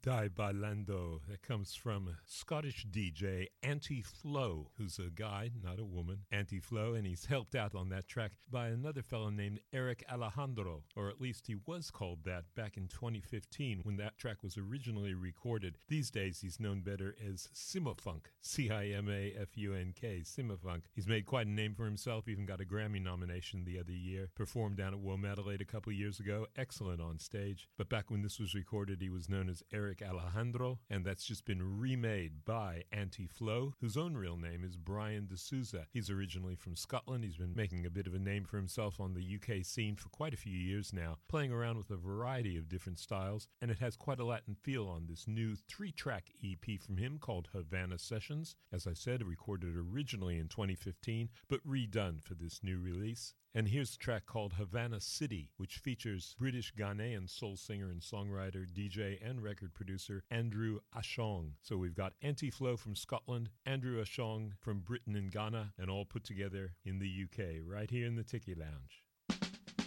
Die Bailando. That comes from Scottish DJ Anti-Flow, who's a guy, not a woman, Anti-Flow, and he's helped out on that track by another fellow named Eric Alejandro, or at least he was called that back in 2015 when that track was originally recorded. These days he's known better as Cimafunk, C-I-M-A-F-U-N-K, Cimafunk. He's made quite a name for himself, even got a Grammy nomination the other year, performed down at Womadelaide a couple of years ago, excellent on stage, but back when this was recorded he was known as Eric Alejandro, and that's just been remade by Anti-Flow, whose own real name is Brian D'Souza. He's originally from Scotland. He's been making a bit of a name for himself on the UK scene for quite a few years now, playing around with a variety of different styles, and it has quite a Latin feel on this new 3-track EP from him called Havana Sessions. As I said, recorded originally in 2015, but redone for this new release. And here's a track called Havana City, which features British Ghanaian soul singer and songwriter, DJ and record producer Andrew Ashong. So we've got Anti-Flow from Scotland, Andrew Ashong from Britain and Ghana, and all put together in the UK, right here in the Tiki Lounge.